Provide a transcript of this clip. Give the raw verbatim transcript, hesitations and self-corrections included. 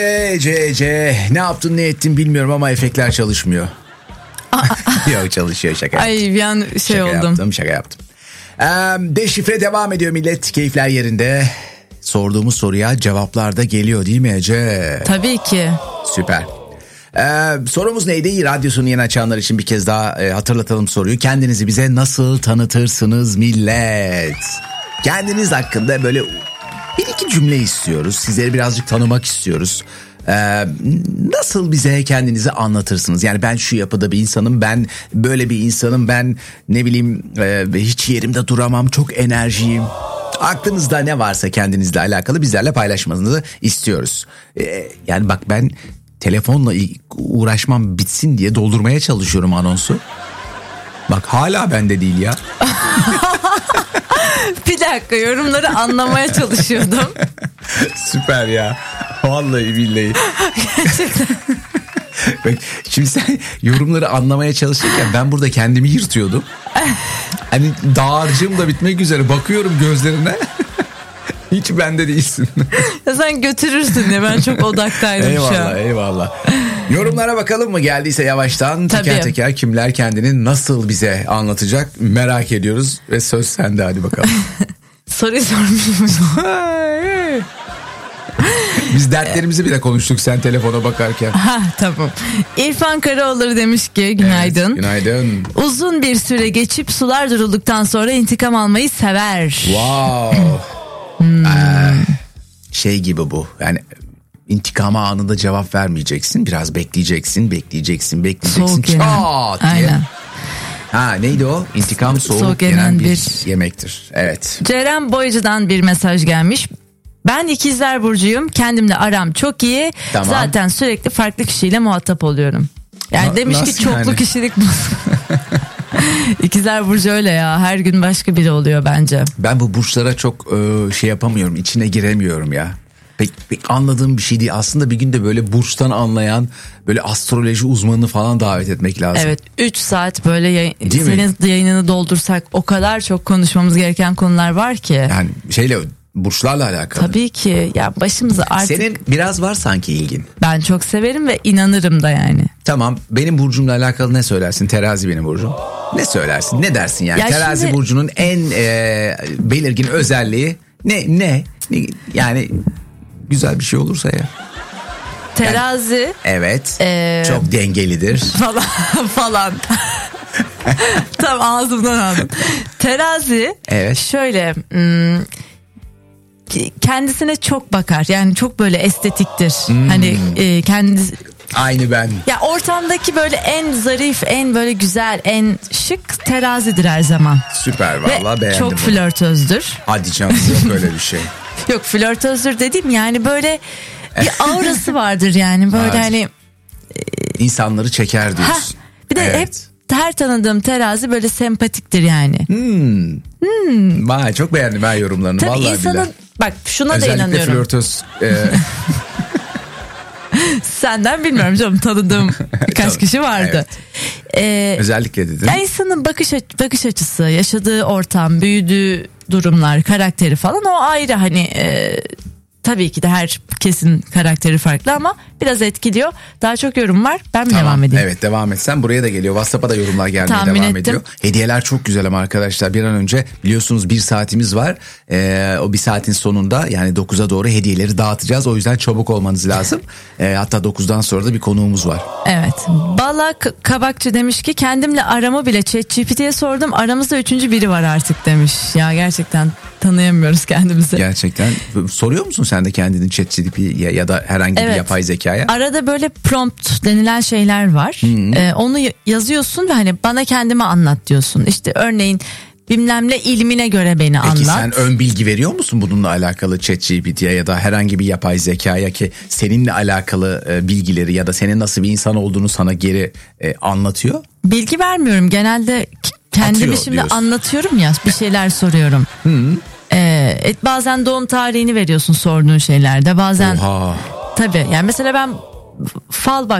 C C ne yaptın ne ettin bilmiyorum ama efektler çalışmıyor. Yok, çalışıyor, şaka yaptım. Ay bir an şey şaka oldum. Yaptım, şaka yaptım. Ee, deşifre devam ediyor millet. Keyifler yerinde. Sorduğumuz soruya cevaplar da geliyor değil mi Ece? Tabii ki. Süper. Ee, sorumuz neydi? Radyosunu yeni açanlar için bir kez daha e, hatırlatalım soruyu. Kendinizi bize nasıl tanıtırsınız millet? Kendiniz hakkında böyle bir iki cümle istiyoruz. Sizleri birazcık tanımak istiyoruz. Ee, nasıl bize kendinizi anlatırsınız? Yani ben şu yapıda bir insanım, ben böyle bir insanım, ben ne bileyim e, hiç yerimde duramam, çok enerjiyim. Aklınızda ne varsa kendinizle alakalı bizlerle paylaşmanızı istiyoruz. Ee, yani bak, ben telefonla uğraşmam bitsin diye doldurmaya çalışıyorum anonsu. Bak hala bende değil ya. Bir dakika, yorumları anlamaya çalışıyordum. Süper ya. Vallahi billahi. Gerçekten. Bak, şimdi sen yorumları anlamaya çalışırken ben burada kendimi yırtıyordum. Hani dağarcığım da bitmek üzere, bakıyorum gözlerine. Hiç bende değilsin. Ya sen götürürsün diye ben çok odaktaydım eyvallah, şu an. Eyvallah eyvallah. Yorumlara bakalım mı, geldiyse yavaştan teker Tabii. teker kimler kendini nasıl bize anlatacak merak ediyoruz. Ve söz sende, hadi bakalım. Soruyu sormuşum. Biz dertlerimizi bile konuştuk sen telefona bakarken. Ha tamam. İrfan Karaoğulları demiş ki günaydın. Evet, günaydın. Uzun bir süre geçip sular durulduktan sonra intikam almayı sever. Wow. Hmm. Ee, şey gibi bu. Yani intikama anında cevap vermeyeceksin. Biraz bekleyeceksin, bekleyeceksin, bekleyeceksin. Soğuk yenen. Çat diye. Aynen. Ha neydi o? İntikam soğuk, Soğuk yenen yenen bir, bir yemektir. Evet. Ceren Boyacı'dan bir mesaj gelmiş. Ben ikizler burcuyum. Kendimle aram çok iyi. Tamam. Zaten sürekli farklı kişiyle muhatap oluyorum. Yani Na- demiş ki nasıl çoklu yani? kişilik bu. İkizler burcu öyle ya. Her gün başka biri oluyor bence. Ben bu burçlara çok e, şey yapamıyorum. İçine giremiyorum ya. Pek, pek anladığım bir şey değil. Aslında bir gün de böyle burçtan anlayan böyle astroloji uzmanını falan davet etmek lazım. Evet, üç saat böyle yay- Değil mi? senin yayınını doldursak o kadar çok konuşmamız gereken konular var ki. Yani şeyle, burçlarla alakalı. Tabii ki ya, başımıza artık Senin biraz var sanki ilgin. ben çok severim ve inanırım da yani. Tamam, benim burcumla alakalı ne söylersin? Terazi benim burcum. Ne söylersin? Ne dersin yani? Ya Terazi şimdi- burcunun en e, belirgin özelliği ne? Ne? Ne? Yani güzel bir şey olursa ya. Terazi Evet. Ee, Çok dengelidir. falan falan. Tam ağzımdan aldım. Terazi Evet. şöyle hmm, kendisine çok bakar. Yani çok böyle estetiktir. Hmm. Hani e, kendisi Aynı ben. ya, ortamdaki böyle en zarif, en böyle güzel, en şık terazidir her zaman. Süper, vallahi Ve beğendim. çok bunu. flörtözdür. Hadi canım, yok öyle bir şey. Yok, flörtözdür dedim yani, böyle bir aurası vardır yani, böyle Hadi. hani İnsanları çeker ha, diyorsun. bir de Evet. hep her tanıdığım terazi böyle sempatiktir yani. Hmm. Vay, çok beğendim ben yorumlarını. Tabii vallahi insanın billahi. bak şuna da Özellikle inanıyorum. flörtöz. E, Senden bilmiyorum canım, tanıdığım birkaç kişi vardı. Ee, özellikle dedim. ya insanın bakış aç- bakış açısı, yaşadığı ortam, büyüdüğü durumlar, karakteri falan o ayrı hani e, tabii ki de herkesin karakteri farklı ama biraz etkiliyor. Daha çok yorum var. Ben mi Tamam, devam edeyim? evet, devam etsen. Buraya da geliyor. WhatsApp'a da yorumlar gelmeye Tahmin devam ettim. ediyor. Hediyeler çok güzel ama arkadaşlar, bir an önce biliyorsunuz bir saatimiz var. Ee, o bir saatin sonunda yani dokuza doğru hediyeleri dağıtacağız. O yüzden çabuk olmanız lazım. Ee, hatta dokuzdan sonra da bir konuğumuz var. Evet. Balak Kabakçı demiş ki kendimle aramı bile ChatGPT'ye sordum. Aramızda üçüncü biri var artık demiş. Ya gerçekten tanıyamıyoruz kendimizi. Gerçekten. Soruyor musun sen de kendini ChatGPT'ye ya da herhangi bir Evet. yapay zekaya? Arada böyle prompt denilen şeyler var. Ee, onu y- yazıyorsun ve hani bana kendimi anlat diyorsun. İşte örneğin bilmem ne ilmine göre beni Peki anlat. sen ön bilgi veriyor musun bununla alakalı ChatGPT'ye ya da herhangi bir yapay zekaya ki seninle alakalı e, bilgileri ya da senin nasıl bir insan olduğunu sana geri e, anlatıyor? Bilgi vermiyorum. Genelde k- kendimi Atıyor şimdi diyorsun. anlatıyorum ya, bir şeyler soruyorum. Ee, et- bazen doğum tarihini veriyorsun sorduğun şeylerde. Bazen Oha. tabii yani mesela ben fal bak